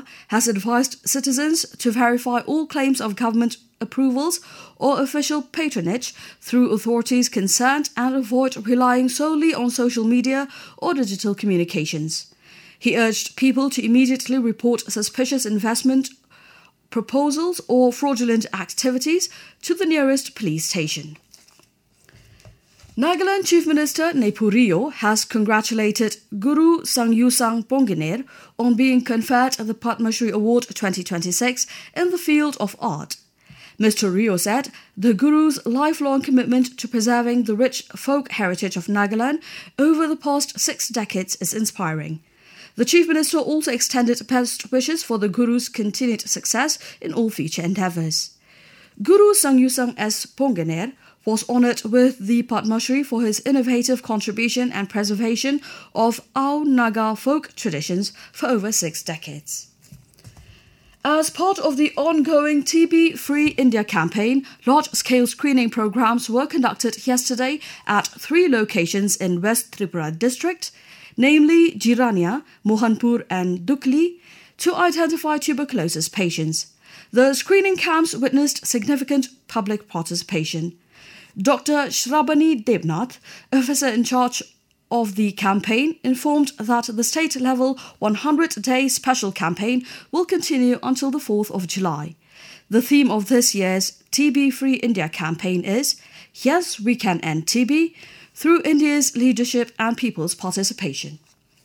has advised citizens to verify all claims of government approvals or official patronage through authorities concerned and avoid relying solely on social media or digital communications. He urged people to immediately report suspicious investment proposals or fraudulent activities to the nearest police station. Nagaland Chief Minister Neiphu Rio has congratulated Guru Sangyusang Pongener on being conferred the Padma Shri Award 2026 in the field of art. Mr. Rio said the Guru's lifelong commitment to preserving the rich folk heritage of Nagaland over the past 6 decades is inspiring. The Chief Minister also extended best wishes for the Guru's continued success in all future endeavours. Guru Sangyusang S. Pongener was honoured with the Padma Shri for his innovative contribution and preservation of our Naga folk traditions for over 6 decades. As part of the ongoing TB-Free India campaign, large-scale screening programs were conducted yesterday at 3 locations in West Tripura district, namely Jirania, Mohanpur and Dukli, to identify tuberculosis patients. The screening camps witnessed significant public participation. Dr. Shrabani Debnath, officer in charge of the campaign, informed that the state-level 100-day special campaign will continue until the 4th of July. The theme of this year's TB-Free India campaign is Yes, We Can End TB, through India's leadership and people's participation.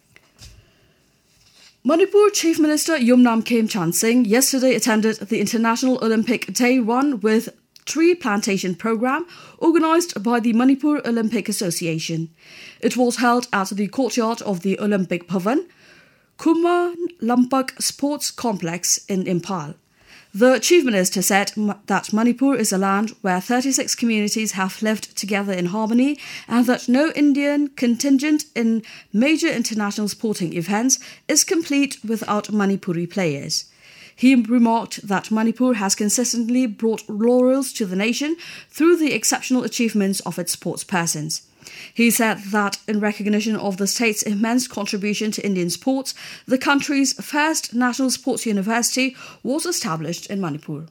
Manipur Chief Minister Yumnam Khemchand Singh yesterday attended the International Olympic Day Run with Tree Plantation Programme organised by the Manipur Olympic Association. It was held at the courtyard of the Olympic Bhavan, Kuman Lampak Sports Complex in Impal. The Chief Minister said that Manipur is a land where 36 communities have lived together in harmony and that no Indian contingent in major international sporting events is complete without Manipuri players. He remarked that Manipur has consistently brought laurels to the nation through the exceptional achievements of its sportspersons. He said that in recognition of the state's immense contribution to Indian sports, the country's first national sports university was established in Manipur.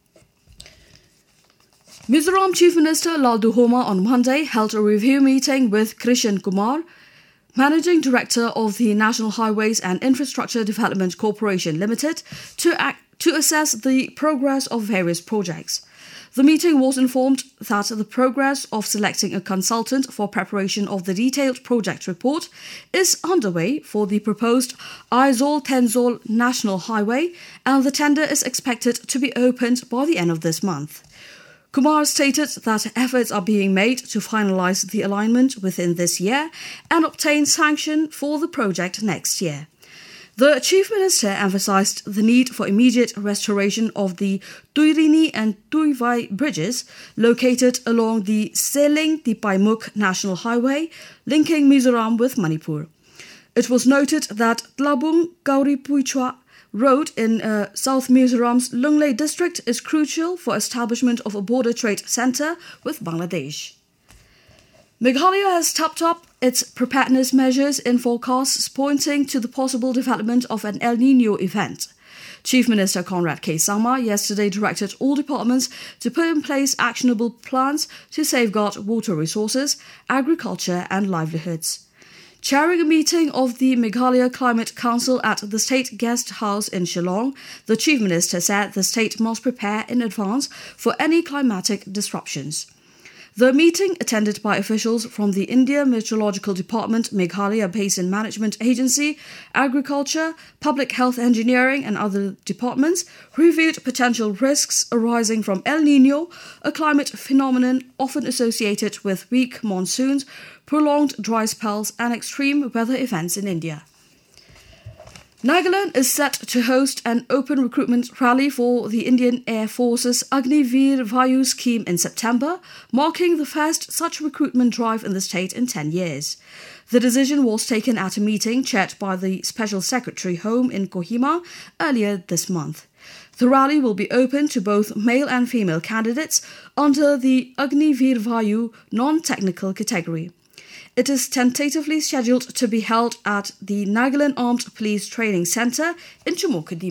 Mizoram Chief Minister Laldu Homa on Monday held a review meeting with Krishan Kumar, Managing Director of the National Highways and Infrastructure Development Corporation Limited, to assess the progress of various projects. The meeting was informed that the progress of selecting a consultant for preparation of the detailed project report is underway for the proposed Aizawl-Tensol National Highway, and the tender is expected to be opened by the end of this month. Kumar stated that efforts are being made to finalise the alignment within this year and obtain sanction for the project next year. The Chief Minister emphasised the need for immediate restoration of the Tuirini and Tuivai bridges located along the Seling-Tipaimukh National Highway linking Mizoram with Manipur. It was noted that Tlabung-Gauripuichwa Road in South Mizoram's Lunglei district is crucial for establishment of a border trade centre with Bangladesh. Meghalaya has stepped up its preparedness measures in forecasts pointing to the possible development of an El Niño event. Chief Minister Conrad K. Sangma yesterday directed all departments to put in place actionable plans to safeguard water resources, agriculture and livelihoods. Chairing a meeting of the Meghalaya Climate Council at the State Guest House in Shillong, the Chief Minister said the state must prepare in advance for any climatic disruptions. The meeting, attended by officials from the India Meteorological Department, Meghalaya Basin Management Agency, Agriculture, Public Health Engineering and other departments, reviewed potential risks arising from El Niño, a climate phenomenon often associated with weak monsoons, prolonged dry spells and extreme weather events in India. Nagaland is set to host an open recruitment rally for the Indian Air Force's Agniveer Vayu scheme in September, marking the first such recruitment drive in the state in 10 years. The decision was taken at a meeting chaired by the Special Secretary Home in Kohima earlier this month. The rally will be open to both male and female candidates under the Agniveer Vayu non-technical category. It is tentatively scheduled to be held at the Nagaland Armed Police Training Centre in Chumokudi.